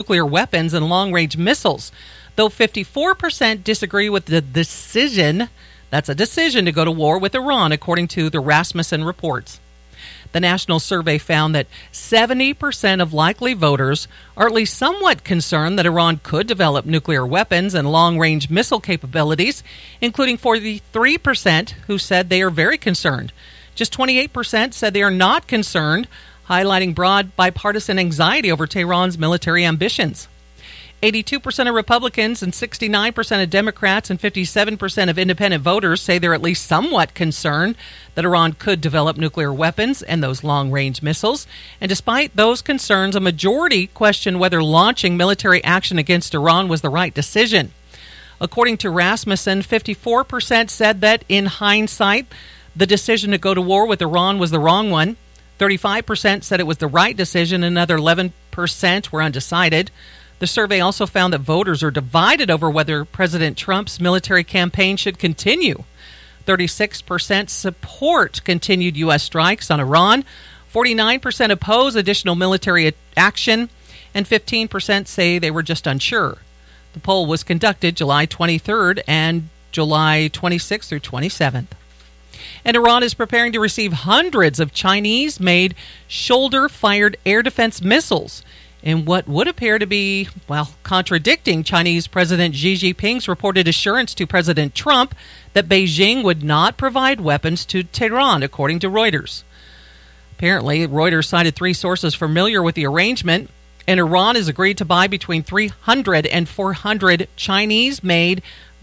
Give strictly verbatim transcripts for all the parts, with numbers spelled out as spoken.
nuclear weapons and long-range missiles, though fifty-four percent disagree with the decision. That's a decision to go to war with Iran, according to the Rasmussen reports. The national survey found that seventy percent of likely voters are at least somewhat concerned that Iran could develop nuclear weapons and long-range missile capabilities, including forty-three percent who said they are very concerned. Just twenty-eight percent said they are not concerned, highlighting broad bipartisan anxiety over Tehran's military ambitions. eighty-two percent of Republicans and sixty-nine percent of Democrats and fifty-seven percent of independent voters say they're at least somewhat concerned that Iran could develop nuclear weapons and those long-range missiles. And despite those concerns, a majority question whether launching military action against Iran was the right decision. According to Rasmussen, fifty-four percent said that, in hindsight, the decision to go to war with Iran was the wrong one. thirty-five percent said it was the right decision, and another eleven percent were undecided. The survey also found that voters are divided over whether President Trump's military campaign should continue. thirty-six percent support continued U S strikes on Iran, forty-nine percent oppose additional military action, and fifteen percent say they were just unsure. The poll was conducted July twenty-third and July twenty-sixth through twenty-seventh. And Iran is preparing to receive hundreds of Chinese-made shoulder-fired air defense missiles in what would appear to be, well, contradicting Chinese President Xi Jinping's reported assurance to President Trump that Beijing would not provide weapons to Tehran, according to Reuters. Apparently, Reuters cited three sources familiar with the arrangement, and Iran has agreed to buy between three hundred and four hundred Chinese-made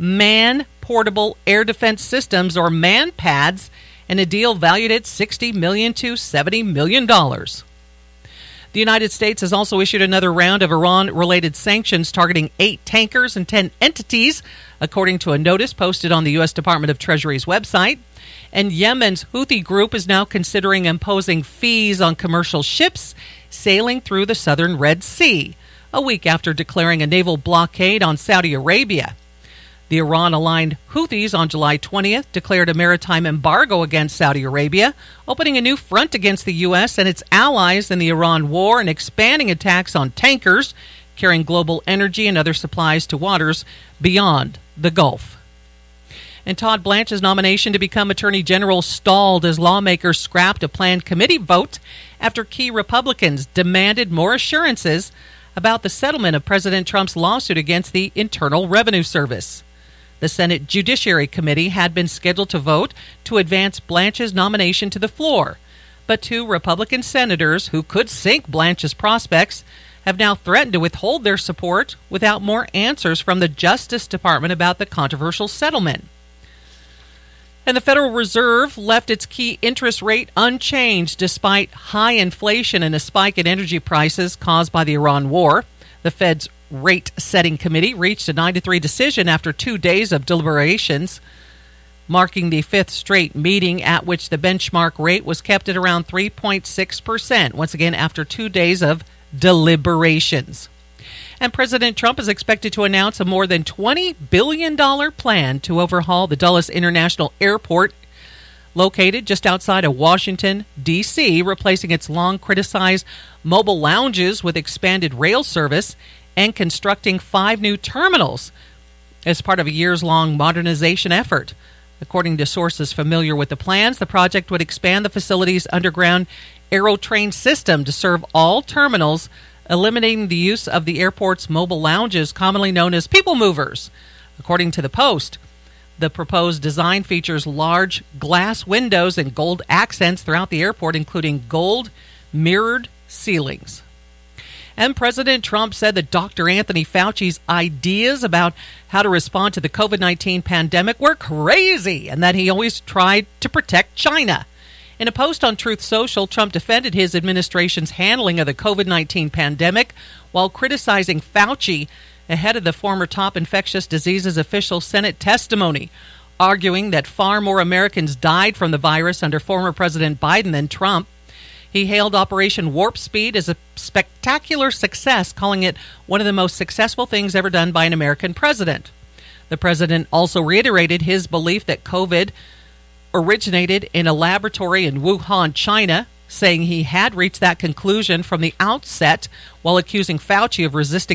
man-portable air defense systems, or MANPADS, in a deal valued at sixty million dollars to seventy million dollars. The United States has also issued another round of Iran-related sanctions targeting eight tankers and ten entities, according to a notice posted on the U S Department of Treasury's website. And Yemen's Houthi group is now considering imposing fees on commercial ships sailing through the southern Red Sea, a week after declaring a naval blockade on Saudi Arabia. The Iran-aligned Houthis on July twentieth declared a maritime embargo against Saudi Arabia, opening a new front against the U S and its allies in the Iran war and expanding attacks on tankers carrying global energy and other supplies to waters beyond the Gulf. And Todd Blanche's nomination to become Attorney General stalled as lawmakers scrapped a planned committee vote after key Republicans demanded more assurances about the settlement of President Trump's lawsuit against the Internal Revenue Service. The Senate Judiciary Committee had been scheduled to vote to advance Blanche's nomination to the floor, but two Republican senators who could sink Blanche's prospects have now threatened to withhold their support without more answers from the Justice Department about the controversial settlement. And the Federal Reserve left its key interest rate unchanged despite high inflation and a spike in energy prices caused by the Iran war. The Fed's rate-setting committee reached a nine to three decision after two days of deliberations, marking the fifth straight meeting at which the benchmark rate was kept at around three point six percent, once again after two days of deliberations. And President Trump is expected to announce a more than twenty billion dollars plan to overhaul the Dulles International Airport, located just outside of Washington, D C, replacing its long-criticized mobile lounges with expanded rail service and constructing five new terminals as part of a years-long modernization effort. According to sources familiar with the plans, the project would expand the facility's underground aerotrain system to serve all terminals, eliminating the use of the airport's mobile lounges, commonly known as people movers. According to the Post, the proposed design features large glass windows and gold accents throughout the airport, including gold mirrored ceilings. And President Trump said that Doctor Anthony Fauci's ideas about how to respond to the covid nineteen pandemic were crazy and that he always tried to protect China. In a post on Truth Social, Trump defended his administration's handling of the covid nineteen pandemic while criticizing Fauci ahead of the former top infectious diseases official Senate testimony, arguing that far more Americans died from the virus under former President Biden than Trump. He hailed Operation Warp Speed as a spectacular success, calling it one of the most successful things ever done by an American president. The president also reiterated his belief that COVID originated in a laboratory in Wuhan, China, saying he had reached that conclusion from the outset while accusing Fauci of resisting